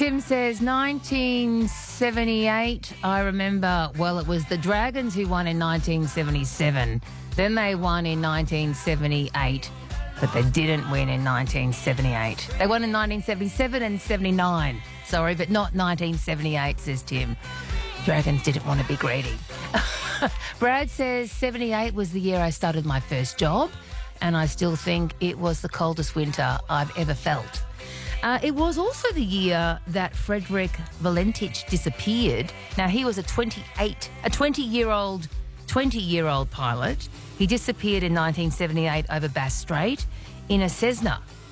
Tim says 1978, I remember, well, it was the Dragons who won in 1977. Then they won in 1978, but they didn't win in 1978. They won in 1977 and 79. Sorry, but not 1978, says Tim. Dragons didn't want to be greedy. Brad says 78 was the year I started my first job, and I still think it was the coldest winter I've ever felt. It was also the year that Frederick Valentich disappeared. Now, he was a 20-year-old pilot. He disappeared in 1978 over Bass Strait in a Cessna.